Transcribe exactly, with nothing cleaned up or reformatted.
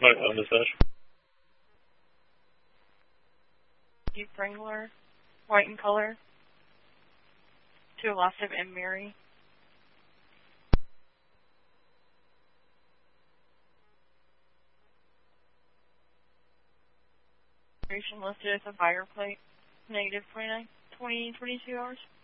five on dispatch. Jeep Wrangler, white in color, to Elastive and Mary. Registration listed as a buyer plate, negative twenty-nine, twenty, twenty-two hours.